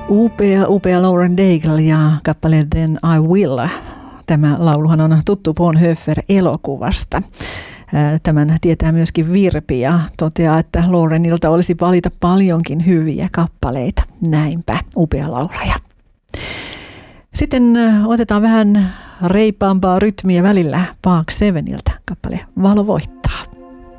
Upea Lauren Daigle ja kappale Then I Will. Tämä lauluhan on tuttu Bonhoeffer-elokuvasta. Tämän tietää myöskin Virpi ja toteaa, että Laurenilta olisi valita paljonkin hyviä kappaleita. Näinpä, upea laulaja. Sitten otetaan vähän reipaampaa rytmiä välillä Park Seveniltä kappale Valo voittaa.